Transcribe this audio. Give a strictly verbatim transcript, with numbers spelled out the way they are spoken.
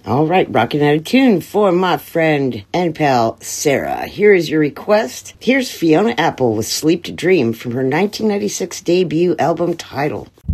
All right, rocking out a tune for my friend and pal, Sarah. Here is your request. Here's Fiona Apple with Sleep to Dream from her nineteen ninety-six debut album Tidal.